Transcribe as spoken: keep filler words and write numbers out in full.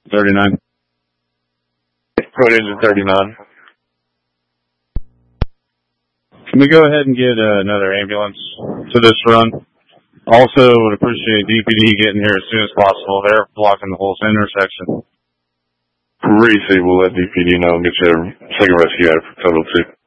thirty-nine. Code engine thirty-nine. Can we go ahead and get uh, another ambulance to this run? Also, would appreciate D P D getting here as soon as possible. They're blocking the whole intersection. Receive, we'll let D P D know and get your second rescue out of total two.